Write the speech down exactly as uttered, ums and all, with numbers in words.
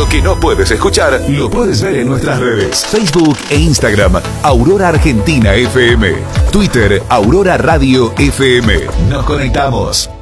Lo que no puedes escuchar, lo puedes ver en nuestras redes. Facebook e Instagram, Aurora Argentina F M. Twitter, Aurora Radio F M. Nos conectamos.